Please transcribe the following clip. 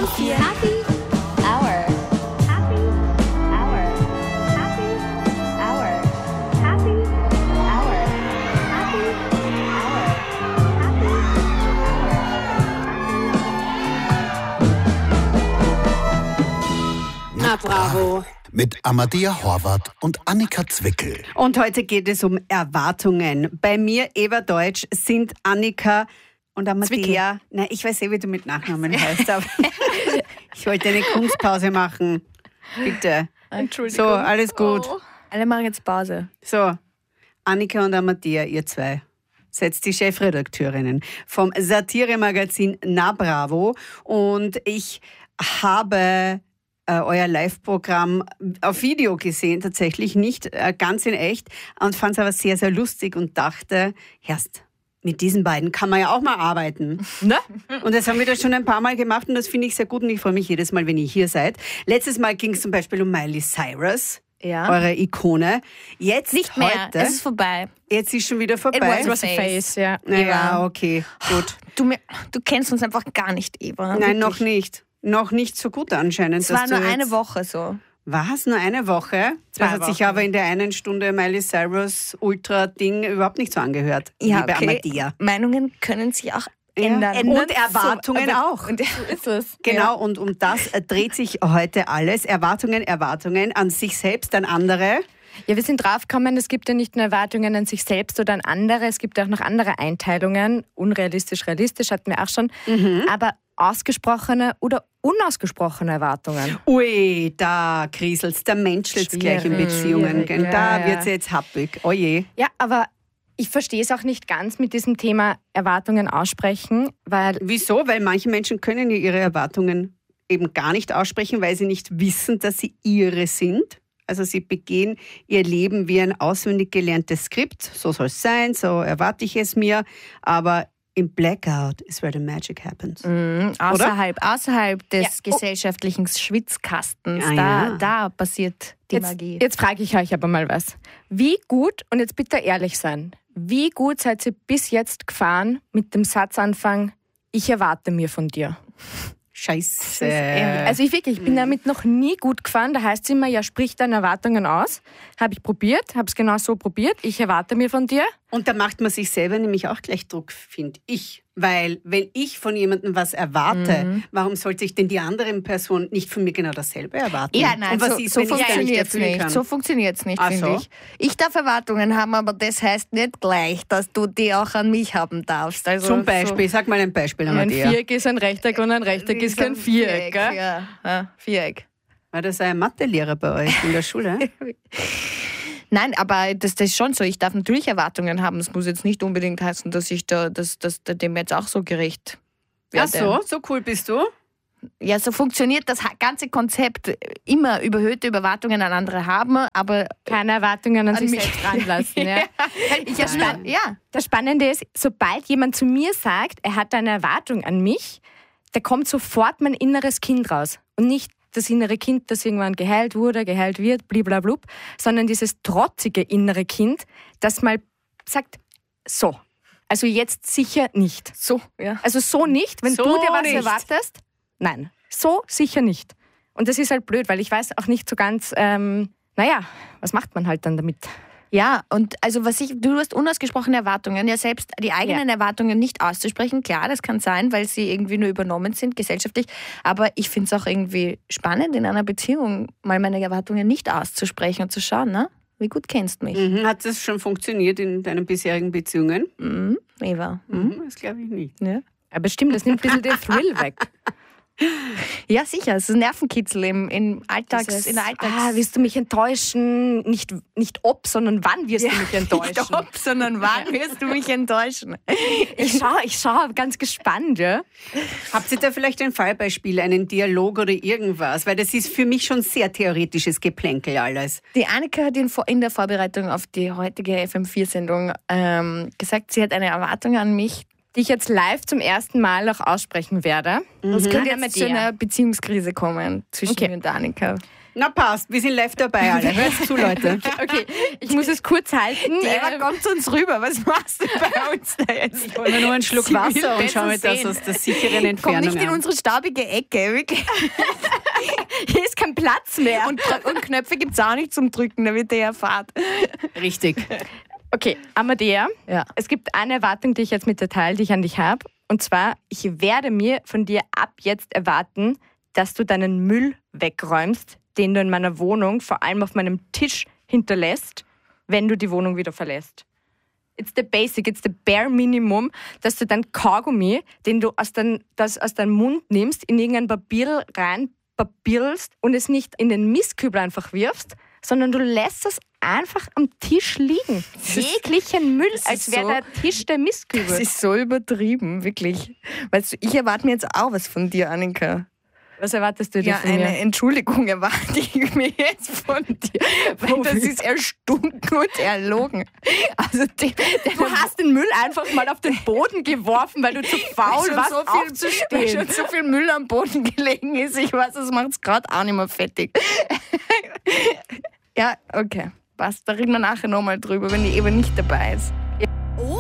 FM4 Happy Hour. Happy Hour. Happy Hour. Happy Hour. Happy Hour. Happy Hour. Na bravo. Mit Amadeia Horvath und Annika Zwickel. Und heute geht es um Erwartungen. Bei mir, Eva Deutsch, sind Annika und Amadeia. Nein, ich weiß wie du mit Nachnamen heißt, aber ich wollte eine Kunstpause machen. Bitte. Entschuldigung. So, alles gut. Oh. Alle machen jetzt Pause. So, Annika und Amadeia, ihr zwei. Seid die Chefredakteurinnen vom Satiremagazin Na Bravo. Und ich habe euer Live-Programm auf Video gesehen, tatsächlich nicht ganz in echt, und fand es aber sehr, sehr lustig und dachte, erst mit diesen beiden kann man ja auch mal arbeiten. Ne? Und das haben wir da schon ein paar Mal gemacht und das finde ich sehr gut und ich freue mich jedes Mal, wenn ihr hier seid. Letztes Mal ging es zum Beispiel um Miley Cyrus, eure Ikone. Jetzt Nicht mehr, heute, es ist vorbei. jetzt ist schon wieder vorbei. It was a face, ja. Naja, okay, gut. Du kennst uns einfach gar nicht, Eva. Nein, Wirklich. noch nicht. Noch nicht so gut anscheinend. Es war dass du nur eine jetzt- Woche so. Was? Nur eine Woche? Das hat sich Wochen. aber in der einen Stunde Miley Cyrus Ultra-Ding überhaupt nicht so angehört. Ja, liebe okay. Amadeia. Meinungen können sich auch Ja. ändern. Und Erwartungen aber- auch. Und so ist es. Genau, und um das dreht sich heute alles. Erwartungen an sich selbst, an andere. Ja, wir sind draufgekommen, es gibt ja nicht nur Erwartungen an sich selbst oder an andere, es gibt auch noch andere Einteilungen. Unrealistisch, realistisch hatten wir auch schon. Aber ausgesprochene oder unausgesprochene Erwartungen. Ui, da kriselt's, da menschelt's gleich in Schwierig, Beziehungen. Gell? ja, Da ja. wird's jetzt happig. Oje. Ja, aber ich verstehe es auch nicht ganz mit diesem Thema Erwartungen aussprechen, weil Wieso? Weil manche Menschen können ja ihre Erwartungen eben gar nicht aussprechen, weil sie nicht wissen, dass sie ihre sind. Also sie begehen ihr Leben wie ein auswendig gelerntes Skript. So soll es sein, so erwarte ich es mir. Aber im Blackout is where the magic happens. Außerhalb des Ja. gesellschaftlichen Schwitzkastens, Ah, da passiert die Magie. jetzt frage ich euch aber mal was. Wie gut, und jetzt bitte ehrlich sein, wie gut seid ihr bis jetzt gefahren mit dem Satzanfang, ich erwarte mir von dir? Scheiße. Also ich bin damit noch nie gut gefahren. Da heißt es immer, ja, sprich deine Erwartungen aus. Habe ich probiert, habe es genau so probiert. Ich erwarte mir von dir. Und da macht man sich selber nämlich auch gleich Druck, finde ich. Weil wenn ich von jemandem was erwarte, warum sollte ich denn die andere Person nicht von mir genau dasselbe erwarten? Ja, nein, Und was so, ist, so wenn ich gar nicht funktioniert es erfüllen nicht. kann? So funktioniert es nicht, Ach finde so? ich. Ich darf Erwartungen haben, aber das heißt nicht gleich, dass du die auch an mich haben darfst. Also Zum Beispiel, sag mal ein Beispiel, Ein Amadeia. Viereck ist ein Rechteck und ein Rechteck ist kein Viereck. Gell? Ja, Viereck. War das ein Mathelehrer bei euch in der Schule? Nein, aber das ist schon so. Ich darf natürlich Erwartungen haben. Es muss jetzt nicht unbedingt heißen, dass ich dem jetzt auch so gerecht Ach werde. so cool bist du? Ja, so funktioniert das ganze Konzept. Immer überhöhte Erwartungen an andere haben, aber Keine Erwartungen an sich mich. selbst ranlassen. Ja. ja. Das Spannende ist, sobald jemand zu mir sagt, er hat eine Erwartung an mich, da kommt sofort mein inneres Kind raus. Und nicht das innere Kind, das irgendwann geheilt wurde, geheilt wird, bliblablub, sondern dieses trotzige innere Kind, das mal sagt, so, also jetzt sicher nicht. So, ja. Also so nicht, wenn So du dir was nicht. erwartest. Nein, so sicher nicht. Und das ist halt blöd, weil ich weiß auch nicht so ganz, was macht man halt dann damit? Ja, und also du hast unausgesprochene Erwartungen, ja selbst die eigenen Erwartungen nicht auszusprechen, klar, das kann sein, weil sie irgendwie nur übernommen sind, gesellschaftlich, aber ich finde es auch irgendwie spannend in einer Beziehung, mal meine Erwartungen nicht auszusprechen und zu schauen, ne? Wie gut kennst du mich? Hat das schon funktioniert in deinen bisherigen Beziehungen? Eva. Das glaube ich nicht. Ja. Aber stimmt, das nimmt ein bisschen den Thrill weg. Ja, sicher, es ist ein Nervenkitzel in der Alltags... Willst du mich enttäuschen? Nicht ob, sondern wann wirst du mich enttäuschen? Nicht ob, sondern wann wirst du mich enttäuschen? Ich schau ganz gespannt, ja. Habt ihr da vielleicht ein Fallbeispiel, einen Dialog oder irgendwas? Weil das ist für mich schon sehr theoretisches Geplänkel alles. Die Annika hat in der Vorbereitung auf die heutige FM4-Sendung gesagt, sie hat eine Erwartung an mich, Die ich jetzt live zum ersten Mal auch aussprechen werde. Es könnte Anna jetzt zu Medea. einer Beziehungskrise kommen zwischen mir und der Annika. Na passt, wir sind live dabei alle. Hört zu, Leute. Okay, ich muss es kurz halten. Die Eva kommt zu uns rüber. Was machst du bei uns da jetzt? Holen wir nur einen Schluck Sie will Wasser und besser schauen wir das sehen. aus der sicheren Komm Entfernung nicht in an. unsere staubige Ecke. Wirklich. Hier ist kein Platz mehr. Und Knöpfe gibt es auch nicht zum Drücken, damit ihr erfahrt. Richtig. Okay, Amadea, Ja. es gibt eine Erwartung, die ich jetzt mit dir teile, die ich an dich habe. Und zwar, ich werde mir von dir ab jetzt erwarten, dass du deinen Müll wegräumst, den du in meiner Wohnung, vor allem auf meinem Tisch, hinterlässt, wenn du die Wohnung wieder verlässt. It's the basic, it's the bare minimum, dass du dein Kaugummi, den du aus deinem Mund nimmst, in irgendein Papier reinpapierst und es nicht in den Mistkübel einfach wirfst, sondern du lässt es einfach am Tisch liegen. Jeglichen Müll, als wäre so- der Tisch der Mistkübel. Das ist so übertrieben, wirklich. Weißt du, ich erwarte mir jetzt auch was von dir, Annika. Was erwartest du dir Ja, von eine mir? Entschuldigung erwarte ich mir jetzt von dir. Weil das ist erstunken und erlogen. Also Du hast den Müll einfach mal auf den Boden geworfen, weil du zu faul schon warst, so viel, weil aufzustehen. schon so viel Müll am Boden gelegen ist. Ich weiß, das macht es gerade auch nicht mehr fettig. Ja, okay. Passt. Da reden wir nachher nochmal drüber, wenn die Eva nicht dabei ist.